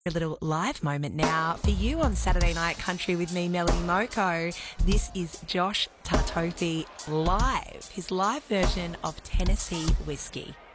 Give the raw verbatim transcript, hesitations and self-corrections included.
A little live moment now for you on Saturday Night Country with me, Melanie Moko. This is Josh Tartofi live, his live version of Tennessee Whiskey.